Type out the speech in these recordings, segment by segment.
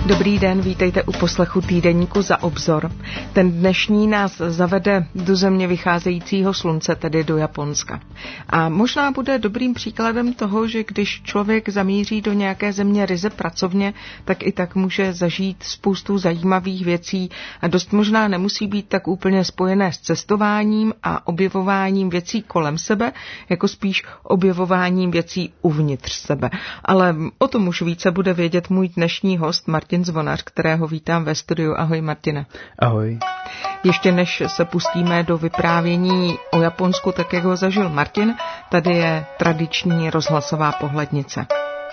Dobrý den, vítejte u poslechu týdeníku Za obzor. Ten dnešní nás zavede do země vycházejícího slunce, tedy do Japonska. A možná bude dobrým příkladem toho, že když člověk zamíří do nějaké země ryze pracovně, tak i tak může zažít spoustu zajímavých věcí a dost možná nemusí být tak úplně spojené s cestováním a objevováním věcí kolem sebe, jako spíš objevováním věcí uvnitř sebe. Ale o tom už více bude vědět můj dnešní host Martin Zvonař, kterého vítám ve studiu. Ahoj, Martine. Ahoj. Ještě než se pustíme do vyprávění o Japonsku, tak jak ho zažil Martin, tady je tradiční rozhlasová pohlednice.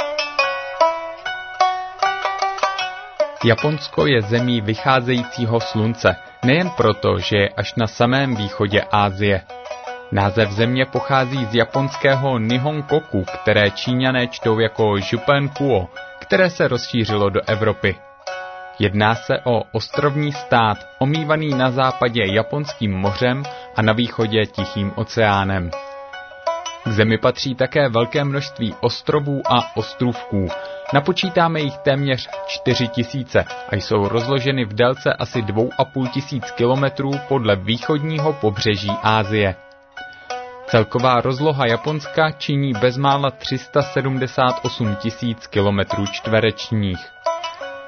Japonsko je zemí vycházejícího slunce, nejen proto, že je až na samém východě Asie. Název země pochází z japonského Nihonkoku, které Číňané čtou jako Jupenkuo, které se rozšířilo do Evropy. Jedná se o ostrovní stát, omývaný na západě Japonským mořem a na východě Tichým oceánem. K zemi patří také velké množství ostrovů a ostrůvků. Napočítáme jich téměř 4000 a jsou rozloženy v délce asi 2500 kilometrů podle východního pobřeží Asie. Celková rozloha Japonska činí bezmála 378 000 kilometrů čtverečních.